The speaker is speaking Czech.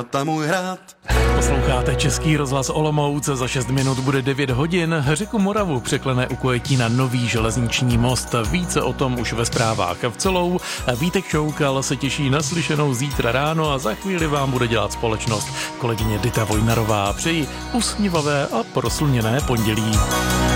tam můj hrad. Posloucháte Český rozhlas Olomouc, za 6 minut bude 9 hodin. Řeku Moravu překlene ukojetí na nový železniční most. Více o tom už ve zprávách v celou. Vítek Šoukal se těší na slyšenou zítra ráno a za chvíli vám bude dělat společnost kolegyně Dita Vojnarová. Přeji usměvavé a proslněné pondělí.